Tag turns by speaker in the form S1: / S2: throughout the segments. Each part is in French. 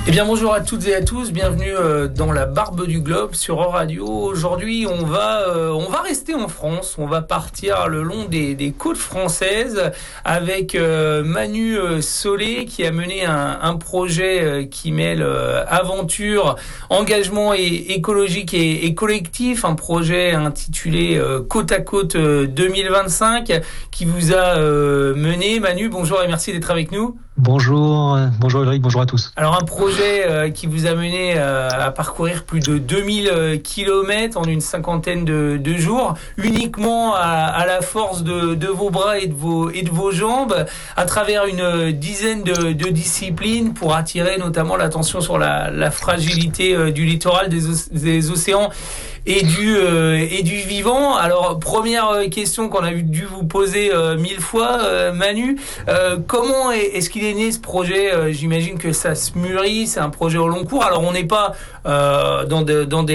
S1: Eh bien bonjour à toutes et à tous, bienvenue dans la Barbe du Globe sur Euradio. Aujourd'hui on va rester en France, on va partir le long des côtes françaises avec Manu Solé qui a mené un projet qui mêle aventure, engagement écologique et collectif, un projet intitulé Côte à Côte 2025 qui vous a mené. Manu, bonjour et merci d'être avec nous.
S2: Bonjour Ulrich, bonjour à tous.
S1: Alors un projet qui vous a mené à parcourir plus de 2000 kilomètres en une cinquantaine de jours, uniquement à la force de vos bras et de vos jambes, à travers une dizaine de disciplines pour attirer notamment l'attention sur la fragilité du littoral, des océans et du vivant. Alors première question qu'on a dû vous poser 1000 fois, Manu, comment est-ce qu'il est né ce projet? J'imagine que ça se mûrit, c'est un projet au long cours. Alors on n'est pas dans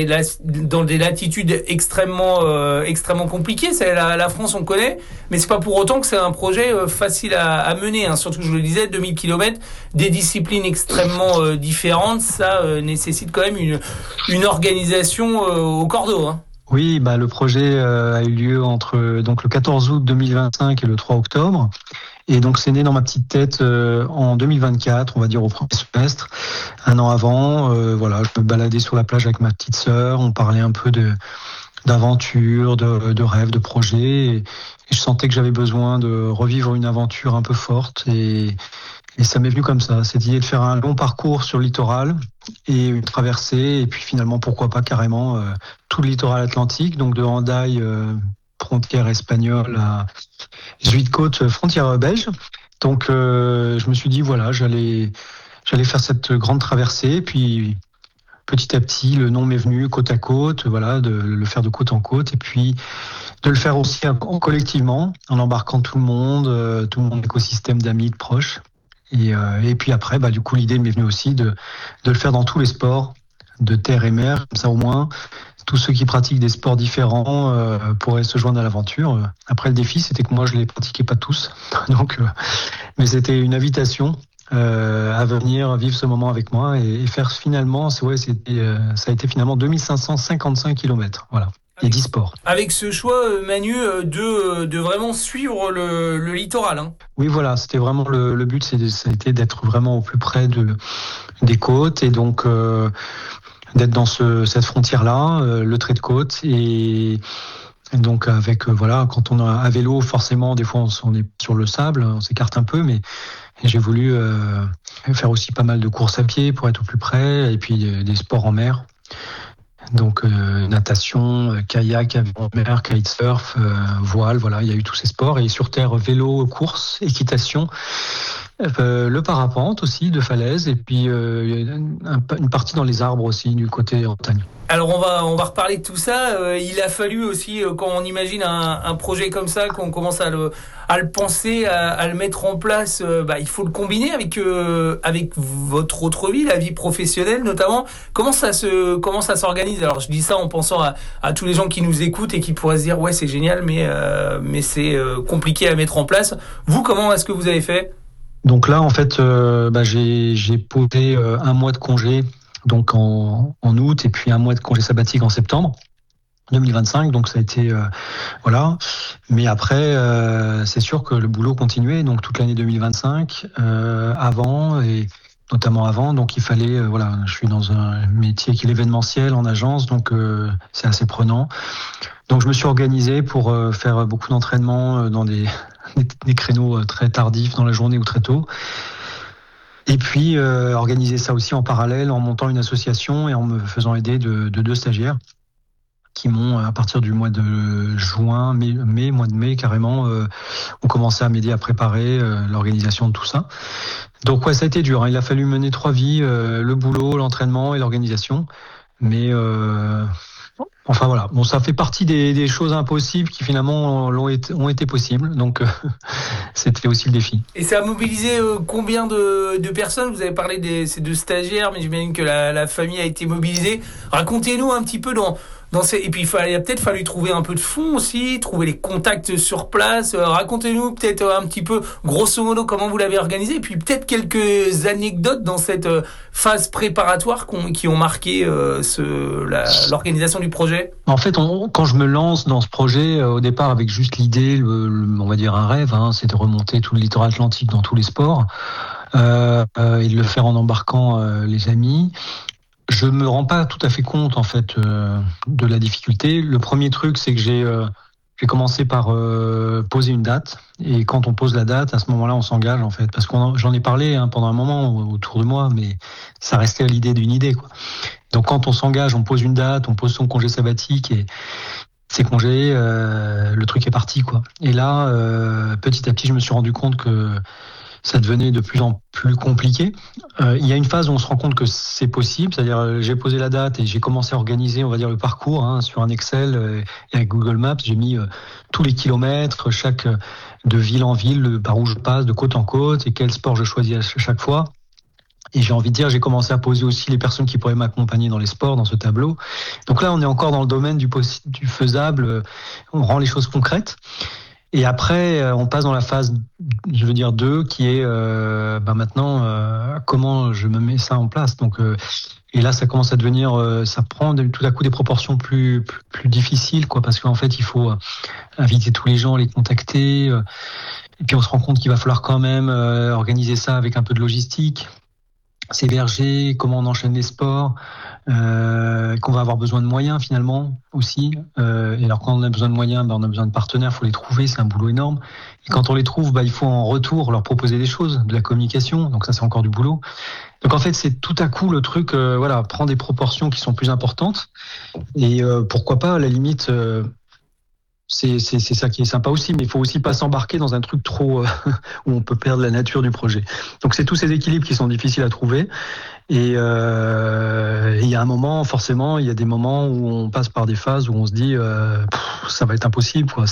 S1: des latitudes extrêmement compliquées. C'est la France, on connaît, mais c'est pas pour autant que c'est un projet facile à mener. Hein. Surtout, je le disais, 2000 kilomètres, des disciplines extrêmement différentes, ça nécessite quand même une organisation au cordeau. Hein.
S2: Oui, le projet a eu lieu entre donc le 14 août 2025 et le 3 octobre. Et donc c'est né dans ma petite tête en 2024, on va dire au premier semestre, un an avant. Je me baladais sur la plage avec ma petite sœur, on parlait un peu d'aventure, de rêves, de projets. Et je sentais que j'avais besoin de revivre une aventure un peu forte. Et ça m'est venu comme ça, cette idée de faire un long parcours sur le littoral et une traversée. Et puis finalement, pourquoi pas carrément tout le littoral atlantique, donc de Hendaye, frontière espagnole, à Zuidcote, frontière belge. Donc je me suis dit, j'allais faire cette grande traversée. Et puis petit à petit, le nom m'est venu côte à côte, de le faire de côte en côte. Et puis de le faire aussi collectivement, en embarquant tout le monde, mon écosystème d'amis, de proches. Et puis après, du coup, l'idée m'est venue aussi de le faire dans tous les sports, de terre et mer, comme ça au moins, tous ceux qui pratiquent des sports différents pourraient se joindre à l'aventure. Après, le défi, c'était que moi, je les pratiquais pas tous, mais c'était une invitation à venir vivre ce moment avec moi et faire finalement, ça a été finalement 2555 kilomètres, voilà. Et 10 sports.
S1: Avec ce choix, Manu, de vraiment suivre le littoral. Hein.
S2: Oui, voilà, c'était vraiment le but, ça a été d'être vraiment au plus près des côtes et donc d'être dans cette frontière-là, le trait de côte et donc avec quand on a un vélo, forcément, des fois on est sur le sable, on s'écarte un peu, mais j'ai voulu faire aussi pas mal de courses à pied pour être au plus près et puis des sports en mer. Donc natation, kayak, aviron de mer, kitesurf, voile, il y a eu tous ces sports. Et sur terre, vélo, course, équitation, le parapente aussi, de falaise, et puis une partie dans les arbres aussi, du côté Bretagne.
S1: Alors on va reparler de tout ça. Il a fallu aussi, quand on imagine un projet comme ça, qu'on commence à le penser, à le mettre en place, il faut le combiner avec votre autre vie, la vie professionnelle notamment. Comment ça s'organise? Alors je dis ça en pensant à tous les gens qui nous écoutent et qui pourraient se dire ouais, c'est génial, mais c'est compliqué à mettre en place. Vous, comment est-ce que vous avez fait?
S2: Donc là, en fait, j'ai posé un mois de congé donc en août et puis un mois de congé sabbatique en septembre 2025. Donc ça a été Mais après, c'est sûr que le boulot continuait. Donc toute l'année 2025, avant et notamment avant. Donc il fallait, je suis dans un métier qui est l'événementiel en agence, donc c'est assez prenant. Donc je me suis organisé pour faire beaucoup d'entraînements dans des créneaux très tardifs dans la journée ou très tôt. Et puis organiser ça aussi en parallèle en montant une association et en me faisant aider de 2 stagiaires qui m'ont, à partir du mois de juin, mois de mai carrément, ont commencé à m'aider à préparer l'organisation de tout ça. Donc ça a été dur, hein. Il a fallu mener 3 vies, le boulot, l'entraînement et l'organisation. Mais ça fait partie des choses impossibles qui finalement ont été possibles. Donc c'était aussi le défi.
S1: Et ça a mobilisé combien de personnes? Vous avez parlé de ces 2 stagiaires, mais j'imagine que la famille a été mobilisée. Racontez-nous un petit peu Et puis il a peut-être fallu trouver un peu de fonds aussi, trouver les contacts sur place. Racontez-nous peut-être un petit peu, grosso modo, comment vous l'avez organisé, et puis peut-être quelques anecdotes dans cette phase préparatoire qui ont marqué l'organisation du projet.
S2: En fait, quand je me lance dans ce projet, au départ avec juste l'idée, on va dire un rêve, c'est de remonter tout le littoral atlantique dans tous les sports, et de le faire en embarquant les amis. Je me rends pas tout à fait compte en fait de la difficulté. Le premier truc, c'est que j'ai commencé par poser une date, et quand on pose la date, à ce moment-là, on s'engage en fait, parce que j'en ai parlé pendant un moment autour de moi, mais ça restait à l'idée d'une idée, quoi. Donc quand on s'engage, on pose une date, on pose son congé sabbatique, et ces congés, le truc est parti, quoi. Et là, petit à petit, je me suis rendu compte que ça devenait de plus en plus compliqué. Il y a une phase où on se rend compte que c'est possible, c'est-à-dire j'ai posé la date et j'ai commencé à organiser, on va dire, le parcours sur un Excel et avec Google Maps. J'ai mis tous les kilomètres, de ville en ville, par où je passe, de côte en côte, et quel sport je choisis à chaque fois. Et j'ai envie de dire, j'ai commencé à poser aussi les personnes qui pourraient m'accompagner dans les sports, dans ce tableau. Donc là, on est encore dans le domaine du faisable, on rend les choses concrètes. Et après, on passe dans la phase, 2, qui est maintenant, comment je me mets ça en place. Donc, et là, ça commence à devenir, ça prend tout à coup des proportions plus difficiles, quoi, parce qu'en fait, il faut inviter tous les gens, les contacter. Et puis, on se rend compte qu'il va falloir quand même organiser ça avec un peu de logistique. S'héberger, comment on enchaîne les sports, qu'on va avoir besoin de moyens finalement aussi. Et alors quand on a besoin de moyens, on a besoin de partenaires, il faut les trouver, c'est un boulot énorme. Et quand on les trouve, il faut en retour leur proposer des choses, de la communication, donc ça c'est encore du boulot. Donc en fait c'est tout à coup le truc prend des proportions qui sont plus importantes. Et pourquoi pas à la limite... C'est ça qui est sympa aussi, mais il faut aussi pas s'embarquer dans un truc trop où on peut perdre la nature du projet. Donc c'est tous ces équilibres qui sont difficiles à trouver. Et il y a un moment, forcément, il y a des moments où on passe par des phases où on se dit ça va être impossible, quoi.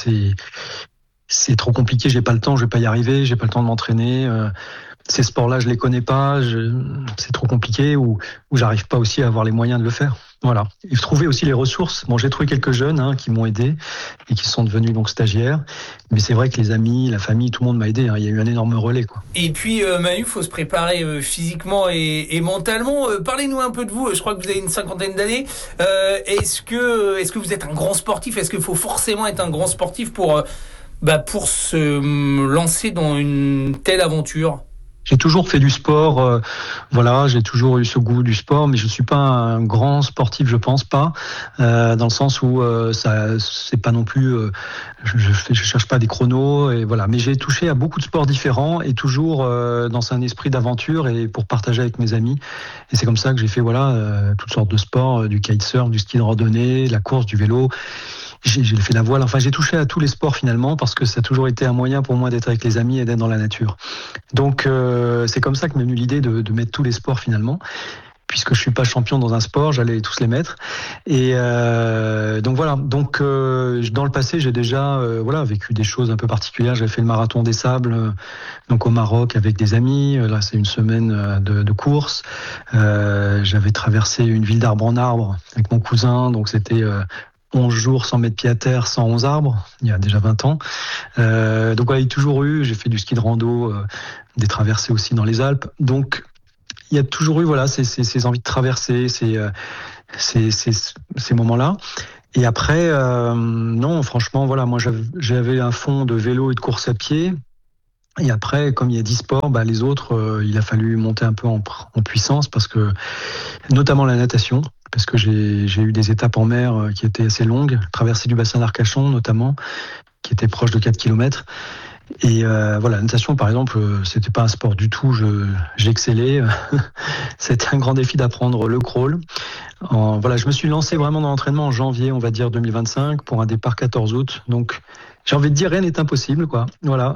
S2: C'est trop compliqué, j'ai pas le temps, je vais pas y arriver, j'ai pas le temps de m'entraîner. Ces sports-là, je les connais pas, c'est trop compliqué, ou j'arrive pas aussi à avoir les moyens de le faire. Voilà. Et trouver aussi les ressources. Bon, j'ai trouvé quelques jeunes qui m'ont aidé et qui sont devenus donc stagiaires. Mais c'est vrai que les amis, la famille, tout le monde m'a aidé. Il y a eu un énorme relais, quoi.
S1: Et puis, Manu, faut se préparer physiquement et mentalement. Parlez-nous un peu de vous. Je crois que vous avez une 50aine d'années. Est-ce que vous êtes un grand sportif ? Est-ce qu'il faut forcément être un grand sportif pour se lancer dans une telle aventure ?
S2: J'ai toujours fait du sport, j'ai toujours eu ce goût du sport, mais je suis pas un grand sportif, je pense pas, dans le sens où ça, c'est pas non plus, je cherche pas des chronos, et voilà. Mais j'ai touché à beaucoup de sports différents et toujours dans un esprit d'aventure et pour partager avec mes amis. Et c'est comme ça que j'ai fait toutes sortes de sports, du kitesurf, du ski de randonnée, de la course, du vélo. J'ai fait la voile, j'ai touché à tous les sports finalement, parce que ça a toujours été un moyen pour moi d'être avec les amis et d'être dans la nature. Donc c'est comme ça que m'est venue l'idée de mettre tous les sports finalement. Puisque je suis pas champion dans un sport, j'allais tous les mettre. Et donc voilà. Donc dans le passé, j'ai déjà vécu des choses un peu particulières. J'ai fait le marathon des sables, donc au Maroc avec des amis. Là, c'est une semaine de course. J'avais traversé une ville d'arbre en arbre avec mon cousin, donc c'était 11 jours sans mettre pied à terre, 111 arbres, il y a déjà 20 ans. Donc il y a toujours eu, j'ai fait du ski de rando, des traversées aussi dans les Alpes. Donc il y a toujours eu ces envies de traverser, ces moments-là. Et après, non, franchement, moi j'avais un fond de vélo et de course à pied. Et après, comme il y a 10 sports, les autres, il a fallu monter un peu en puissance, parce que, notamment la natation, parce que j'ai eu des étapes en mer qui étaient assez longues, traversée du bassin d'Arcachon notamment, qui était proche de 4 km. Et la natation, par exemple, c'était pas un sport du tout, j'excellais. C'était un grand défi d'apprendre le crawl. Je me suis lancé vraiment dans l'entraînement en janvier, on va dire 2025, pour un départ 14 août. Donc, j'ai envie de dire, rien n'est impossible, quoi.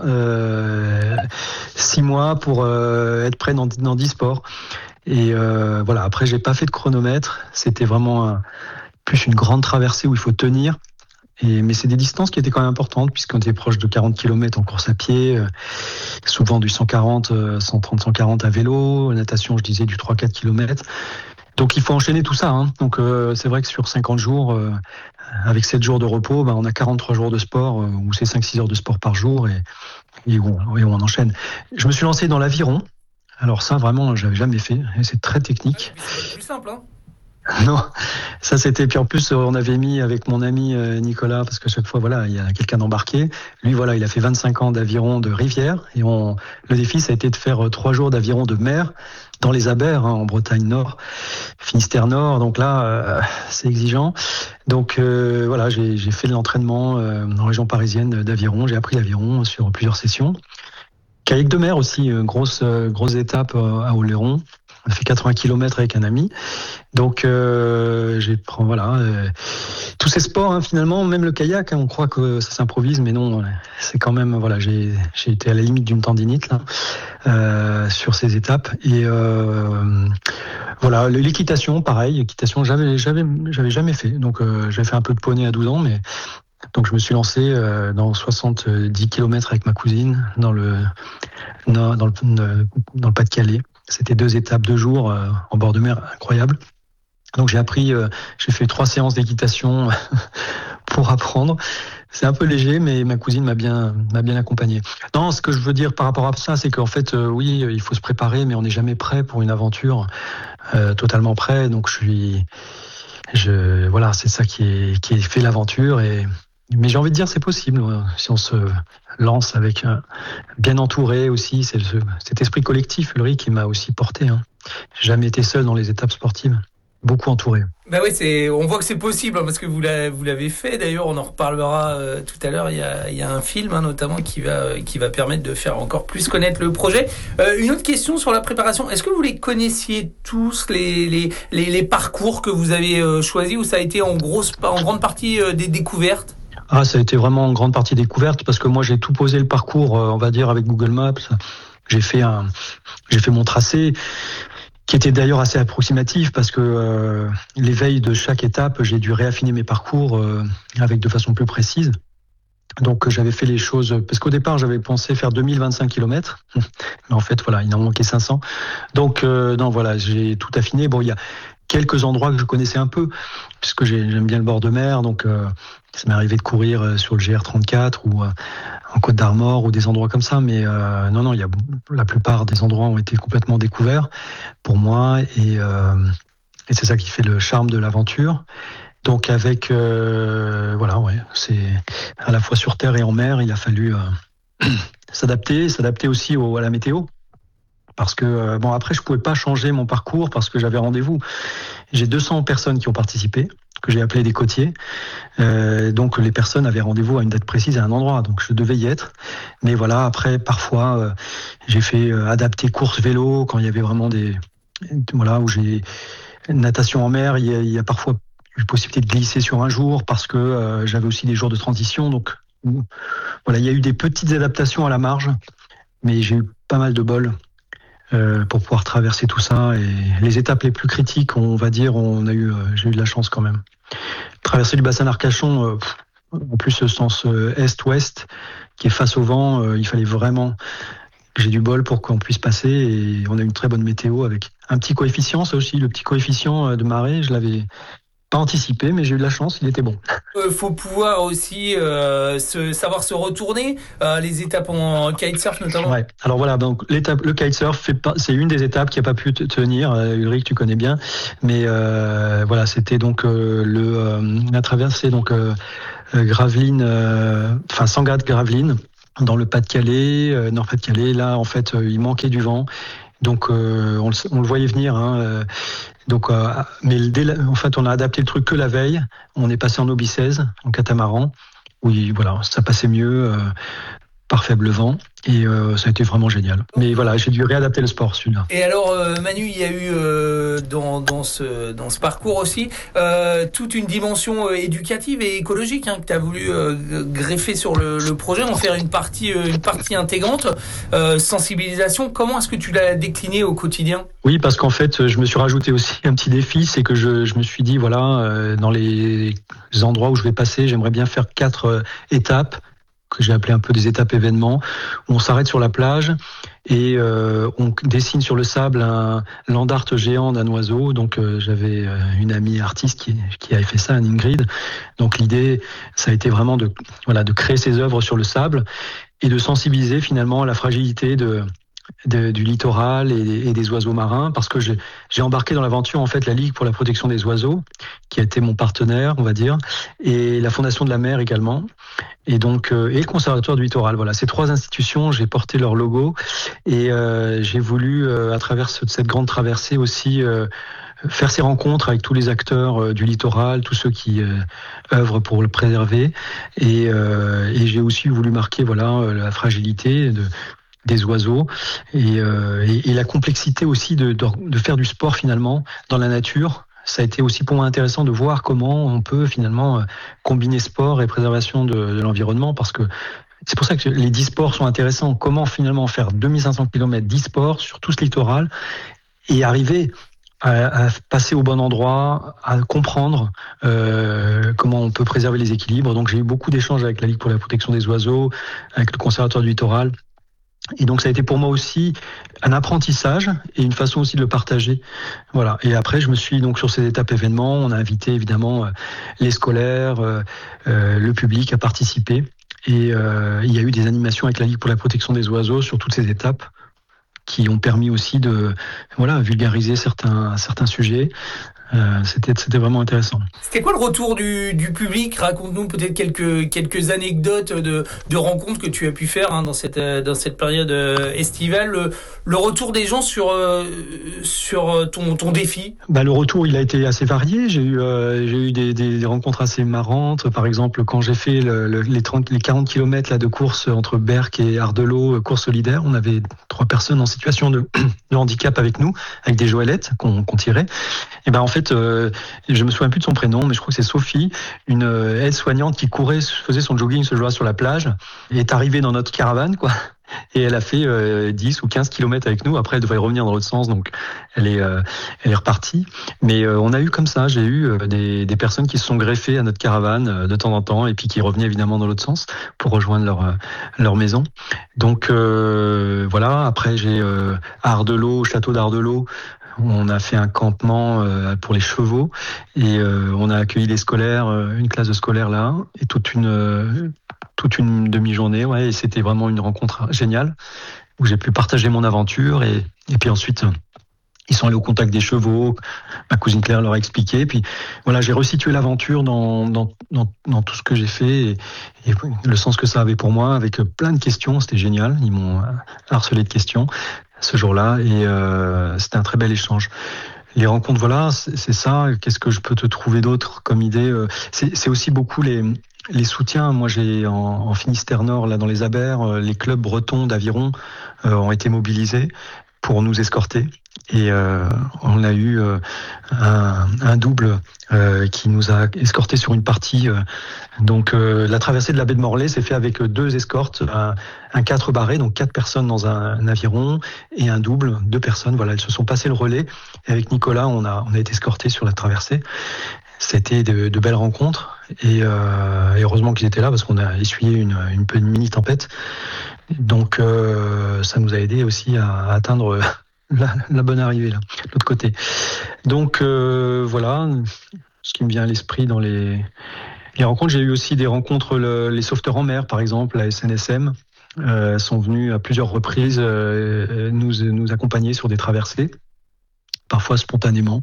S2: 6 mois pour être prêt dans 10 sports. Et après, j'ai pas fait de chronomètre. C'était vraiment plus une grande traversée où il faut tenir. Mais c'est des distances qui étaient quand même importantes, puisqu'on était proche de 40 km en course à pied, souvent du 130, 140 à vélo, natation, je disais, du 3-4 km. Donc il faut enchaîner tout ça. Donc c'est vrai que sur 50 jours, avec 7 jours de repos, on a 43 jours de sport, où c'est 5-6 heures de sport par jour, et on enchaîne. Je me suis lancé dans l'aviron. Alors ça, vraiment, je l'avais jamais fait. Et c'est très technique.
S1: C'est le plus simple, hein.
S2: Non, ça c'était. Puis en plus, on avait mis avec mon ami Nicolas, parce que chaque fois, voilà, il y a quelqu'un d'embarqué. Lui, voilà, il a fait 25 ans d'aviron de rivière, et le défi, ça a été de faire 3 jours d'aviron de mer dans les Abers, en Bretagne Nord, Finistère Nord. Donc là, c'est exigeant. Donc voilà, j'ai fait de l'entraînement en région parisienne d'aviron. J'ai appris l'aviron sur plusieurs sessions. Kayak de mer aussi, grosse étape à Oléron. On a fait 80 km avec un ami. Donc, tous ces sports, finalement, même le kayak, on croit que ça s'improvise, mais non, c'est quand même, voilà, j'ai été à la limite d'une tendinite, là, sur ces étapes. Et, voilà, l'équitation, pareil, j'avais jamais fait. Donc, j'avais fait un peu de poney à 12 ans, mais, donc je me suis lancé, dans 70 km avec ma cousine, dans le Pas-de-Calais. C'était 2 étapes, 2 jours, en bord de mer, incroyable. Donc j'ai fait 3 séances d'équitation pour apprendre. C'est un peu léger, mais ma cousine m'a bien accompagné. Non, ce que je veux dire par rapport à ça, c'est qu'en fait, oui, il faut se préparer, mais on n'est jamais prêt pour une aventure, totalement prêt. Donc voilà, c'est ça qui fait l'aventure. Mais j'ai envie de dire, c'est possible si on se lance avec bien entouré aussi. C'est cet esprit collectif, Ulrich, qui m'a aussi porté. J'ai jamais été seul dans les étapes sportives. Beaucoup entouré.
S1: Bah oui, on voit que c'est possible, parce que vous l'avez fait. D'ailleurs, on en reparlera tout à l'heure. Il y a un film, notamment, qui va permettre de faire encore plus connaître le projet. Une autre question sur la préparation. Est-ce que vous les connaissiez tous, les parcours que vous avez choisis, ou ça a été en grande partie des découvertes?
S2: Ça a été vraiment en grande partie découverte, parce que moi j'ai tout posé le parcours, on va dire, avec Google Maps. J'ai fait mon tracé, qui était d'ailleurs assez approximatif, parce que les veilles de chaque étape, j'ai dû réaffiner mes parcours de façon plus précise. Donc j'avais fait les choses, parce qu'au départ j'avais pensé faire 2025 km, mais en fait voilà, il en manquait 500. Donc non, voilà, j'ai tout affiné. Bon, il y a quelques endroits que je connaissais un peu, puisque j'aime bien le bord de mer, donc ça m'est arrivé de courir sur le GR34 ou en Côte d'Armor ou des endroits comme ça, mais non, la plupart des endroits ont été complètement découverts pour moi, et c'est ça qui fait le charme de l'aventure. Donc avec c'est à la fois sur terre et en mer, il a fallu s'adapter aussi à la météo. Parce que après je pouvais pas changer mon parcours parce que j'avais rendez-vous. J'ai 200 personnes qui ont participé, que j'ai appelé des côtiers. Donc les personnes avaient rendez-vous à une date précise à un endroit, donc je devais y être. Mais voilà, après parfois j'ai fait adapter course vélo quand il y avait vraiment où j'ai natation en mer. Il y a parfois eu possibilité de glisser sur un jour parce que j'avais aussi des jours de transition. Donc voilà, il y a eu des petites adaptations à la marge, mais j'ai eu pas mal de bol pour pouvoir traverser tout ça. Et les étapes les plus critiques, on va dire, j'ai eu de la chance quand même. Traverser du bassin d'Arcachon, en plus ce sens est-ouest, qui est face au vent, il fallait vraiment que j'ai du bol pour qu'on puisse passer, et on a une très bonne météo avec un petit coefficient. Ça aussi, le petit coefficient de marée, je l'avais pas anticipé, mais j'ai eu de la chance, il était bon.
S1: Faut pouvoir aussi savoir se retourner, les étapes en kitesurf notamment. Ouais.
S2: Alors voilà, donc le kitesurf c'est une des étapes qui a pas pu tenir. Ulrich, tu connais bien, mais voilà, c'était donc la traversée Gravelines, Sangatte-Gravelines, dans le Pas-de-Calais, Nord-Pas-de-Calais. Là, en fait, il manquait du vent. Donc on le voyait venir. Mais en fait, on a adapté le truc que la veille. On est passé en Obi 16, en catamaran. Oui, voilà, ça passait mieux par faible vent. Et ça a été vraiment génial. Mais voilà, j'ai dû réadapter le sport, celui-là.
S1: Et alors, Manu, il y a eu dans ce parcours aussi toute une dimension éducative et écologique que tu as voulu greffer sur le projet, en faire une partie intégrante. Sensibilisation, comment est-ce que tu l'as décliné au quotidien ?
S2: Oui, parce qu'en fait, je me suis rajouté aussi un petit défi, c'est que je me suis dit, voilà, dans les endroits où je vais passer, j'aimerais bien faire 4 étapes, que j'ai appelé un peu des étapes événements, où on s'arrête sur la plage et on dessine sur le sable un landarte géant d'un oiseau. Donc j'avais une amie artiste qui avait fait ça, Ingrid. Donc l'idée, ça a été vraiment de créer ces œuvres sur le sable et de sensibiliser finalement à la fragilité du littoral et des oiseaux marins, parce que j'ai embarqué dans l'aventure en fait la Ligue pour la protection des oiseaux, qui a été mon partenaire, on va dire, et la Fondation de la mer également, et donc et le Conservatoire du littoral. Voilà, ces trois institutions, j'ai porté leur logo et j'ai voulu à travers cette grande traversée aussi faire ces rencontres avec tous les acteurs du littoral, tous ceux qui œuvrent pour le préserver, et j'ai aussi voulu marquer la fragilité des oiseaux et la complexité aussi de faire du sport finalement dans la nature. Ça a été aussi pour moi intéressant de voir comment on peut finalement combiner sport et préservation de l'environnement, parce que c'est pour ça que les 10 sports sont intéressants. Comment finalement faire 2500 km 10 sports sur tout ce littoral et arriver à passer au bon endroit, à comprendre comment on peut préserver les équilibres. Donc j'ai eu beaucoup d'échanges avec la Ligue pour la protection des oiseaux, avec le Conservatoire du littoral. Et donc ça a été pour moi aussi un apprentissage et une façon aussi de le partager. Voilà. Et après, je me suis donc sur ces étapes événements, on a invité évidemment les scolaires, le public à participer. Et il y a eu des animations avec la Ligue pour la protection des oiseaux sur toutes ces étapes qui ont permis aussi de vulgariser certains sujets. C'était vraiment intéressant.
S1: C'était quoi le retour du public? Raconte-nous peut-être quelques anecdotes de rencontres que tu as pu faire dans cette période estivale. Le retour des gens sur ton défi.
S2: Le retour, il a été assez varié. J'ai eu des rencontres assez marrantes. Par exemple, quand j'ai fait les 40 km de course entre Berck et Ardelot, course solidaire, on avait 3 personnes en situation de handicap avec nous, avec des joëlettes qu'on tirait. Et en fait, je me souviens plus de son prénom, mais je crois que c'est Sophie, une aide-soignante qui faisait son jogging ce jour-là sur la plage, et est arrivée dans notre caravane, quoi. Et elle a fait 10 ou 15 kilomètres avec nous. Après, elle devait revenir dans l'autre sens, donc elle est repartie. Mais on a eu comme ça, j'ai eu des personnes qui se sont greffées à notre caravane de temps en temps, et puis qui revenaient évidemment dans l'autre sens pour rejoindre leur maison. Donc voilà. Après, j'ai à Ardelot, au château d'Ardelot, on a fait un campement pour les chevaux, et on a accueilli les scolaires, une classe de scolaires là, et toute une demi-journée, ouais, et c'était vraiment une rencontre géniale où j'ai pu partager mon aventure, et puis ensuite ils sont allés au contact des chevaux, ma cousine Claire leur a expliqué, puis voilà, j'ai resitué l'aventure dans tout ce que j'ai fait, et le sens que ça avait pour moi, avec plein de questions. C'était génial, ils m'ont harcelé de questions ce jour-là, et c'était un très bel échange. Les rencontres, voilà, c'est ça. Qu'est-ce que je peux te trouver d'autre comme idée? C'est aussi beaucoup les soutiens. Moi, j'ai en Finistère Nord, là dans les Abers, les clubs bretons d'aviron ont été mobilisés pour nous escorter. Et on a eu un double qui nous a escortés sur une partie. Donc la traversée de la baie de Morlaix s'est fait avec 2 escortes, un 4 barré, donc 4 personnes dans un aviron, et un double, 2 personnes. Voilà, elles se sont passées le relais. Et avec Nicolas, on a été escortés sur la traversée. C'était de belles rencontres, et heureusement qu'ils étaient là, parce qu'on a essuyé une mini tempête. Donc ça nous a aidé aussi à atteindre la bonne arrivée là, de l'autre côté. Donc voilà, ce qui me vient à l'esprit dans les rencontres. J'ai eu aussi des rencontres, les sauveteurs en mer, par exemple, la SNSM, sont venus à plusieurs reprises nous accompagner sur des traversées, parfois spontanément.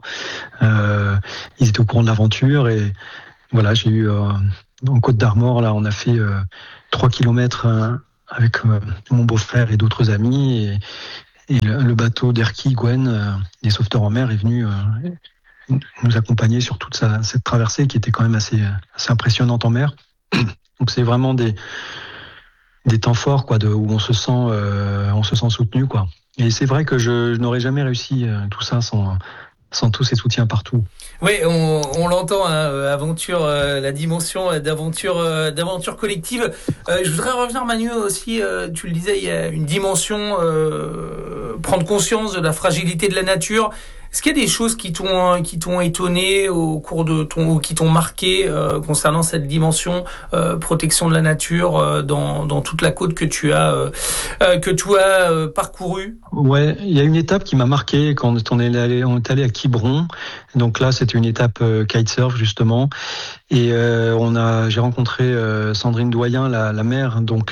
S2: Ils étaient au courant de l'aventure, et voilà, j'ai eu en Côte d'Armor, là, on a fait 3 kilomètres avec mon beau-frère et d'autres amis, et le bateau d'Erquy Gwen, des sauveteurs en mer, est venu nous accompagner sur toute cette traversée qui était quand même assez impressionnante en mer. Donc c'est vraiment des temps forts, quoi, où on se sent soutenu, quoi. Et c'est vrai que je n'aurais jamais réussi tout ça sans tous ces soutiens partout.
S1: Oui, on l'entend, aventure, la dimension d'aventure collective. Je voudrais revenir, Manu, aussi, tu le disais, il y a une dimension, prendre conscience de la fragilité de la nature. Est-ce qu'il y a des choses qui t'ont étonné au cours de ou qui t'ont marqué concernant cette dimension protection de la nature dans toute la côte que tu as parcourue?
S2: Ouais, il y a une étape qui m'a marqué quand on est allé à Quiberon. Donc là, c'était une étape kitesurf justement, et j'ai rencontré Sandrine Doyen, la mère donc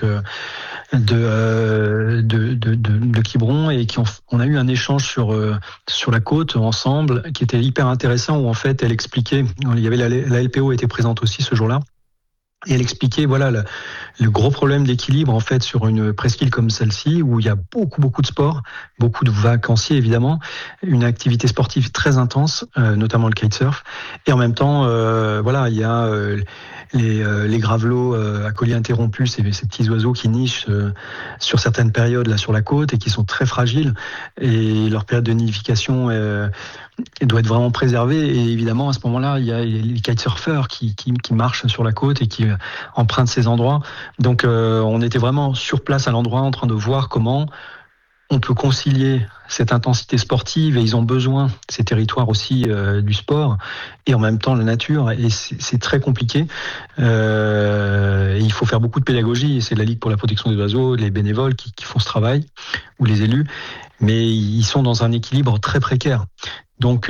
S2: de Quiberon, et on a eu un échange sur la côte ensemble qui était hyper intéressant, où en fait elle expliquait, il y avait la LPO était présente aussi ce jour-là. Et elle expliquait voilà le gros problème d'équilibre en fait sur une presqu'île comme celle-ci, où il y a beaucoup de sports, beaucoup de vacanciers évidemment, une activité sportive très intense, notamment le kitesurf, et en même temps voilà il y a les gravelots à collier interrompu, ces petits oiseaux qui nichent sur certaines périodes là sur la côte et qui sont très fragiles, et leur période de nidification doit être vraiment préservée. Et évidemment à ce moment-là il y a les kitesurfers qui marchent sur la côte et qui empruntent ces endroits. Donc on était vraiment sur place à l'endroit en train de voir comment on peut concilier cette intensité sportive, et ils ont besoin, ces territoires aussi, du sport, et en même temps la nature, et c'est très compliqué. Et il faut faire beaucoup de pédagogie, et c'est la Ligue pour la protection des oiseaux, les bénévoles qui font ce travail, ou les élus, mais ils sont dans un équilibre très précaire. Donc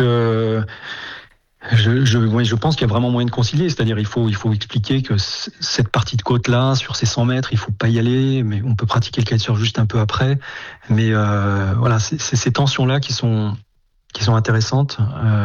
S2: je pense qu'il y a vraiment moyen de concilier, c'est-à-dire il faut expliquer que cette partie de côte-là, sur ces 100 mètres, il faut pas y aller, mais on peut pratiquer le kitesurf juste un peu après. Mais voilà, c'est ces tensions-là qui sont intéressantes.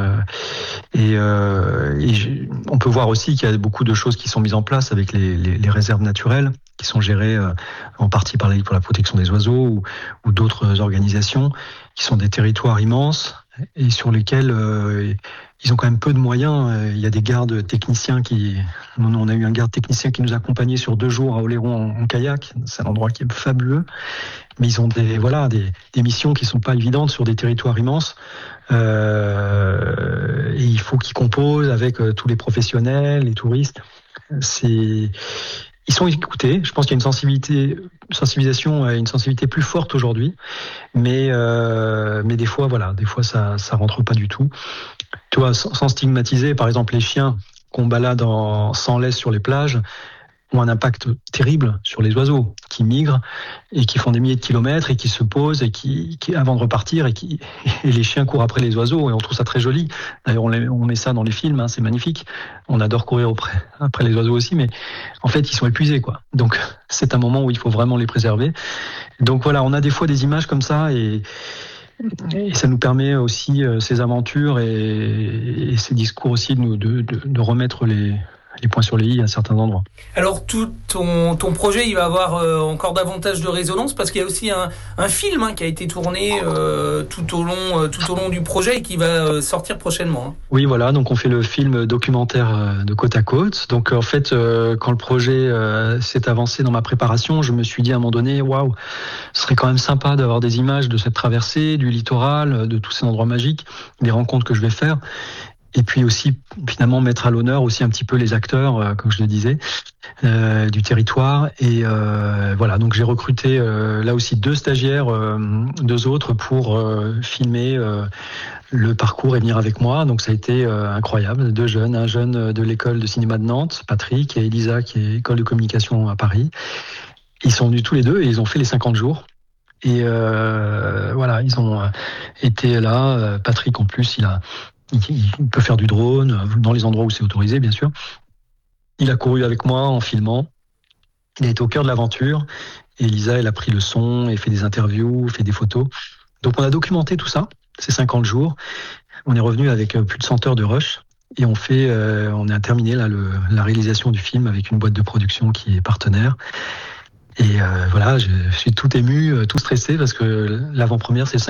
S2: On peut voir aussi qu'il y a beaucoup de choses qui sont mises en place avec les réserves naturelles, qui sont gérées en partie par la Ligue pour la protection des oiseaux ou d'autres organisations, qui sont des territoires immenses et sur lesquels ils ont quand même peu de moyens. Il y a des gardes techniciens on a eu un garde technicien qui nous a accompagnés sur 2 jours à Oléron en kayak. C'est un endroit qui est fabuleux. Mais ils ont des missions qui sont pas évidentes sur des territoires immenses. Et il faut qu'ils composent avec tous les professionnels, les touristes. Ils sont écoutés. Je pense qu'il y a une sensibilisation plus forte aujourd'hui. Mais des fois, ça rentre pas du tout. Tu vois, sans stigmatiser, par exemple, les chiens qu'on balade sans laisse sur les plages ont un impact terrible sur les oiseaux qui migrent et qui font des milliers de kilomètres et qui se posent et qui avant de repartir et les chiens courent après les oiseaux, et on trouve ça très joli. D'ailleurs, on met ça dans les films, hein, c'est magnifique. On adore courir après les oiseaux aussi, mais en fait, ils sont épuisés, quoi. Donc, c'est un moment où il faut vraiment les préserver. Donc voilà, on a des fois des images comme ça, et ça nous permet aussi ces aventures et ces discours aussi de remettre les points sur les i à certains endroits.
S1: Alors tout ton projet, il va avoir encore davantage de résonance, parce qu'il y a aussi un film qui a été tourné tout au long du projet et qui va sortir prochainement.
S2: Oui, voilà, donc on fait le film documentaire de Côte à Côte. Donc en fait, quand le projet s'est avancé dans ma préparation, je me suis dit à un moment donné, waouh, ce serait quand même sympa d'avoir des images de cette traversée, du littoral, de tous ces endroits magiques, des rencontres que je vais faire. Et puis aussi, finalement, mettre à l'honneur aussi un petit peu les acteurs, comme je le disais, du territoire. Et voilà, donc j'ai recruté là aussi 2 stagiaires, 2 autres, pour filmer le parcours et venir avec moi. Donc ça a été incroyable. 2 jeunes, un jeune de l'école de cinéma de Nantes, Patrick, et Elisa, qui est école de communication à Paris. Ils sont venus tous les 2 et ils ont fait les 50 jours. Et voilà, ils ont été là. Patrick, en plus, il peut faire du drone dans les endroits où c'est autorisé, bien sûr. Il a couru avec moi en filmant. Il a été au cœur de l'aventure. Et Elisa, elle a pris le son et fait des interviews, fait des photos. Donc on a documenté tout ça, ces 50 jours. On est revenu avec plus de 100 heures de rush. Et on a terminé là la réalisation du film avec une boîte de production qui est partenaire. Et voilà, je suis tout ému, tout stressé, parce que l'avant-première, c'est le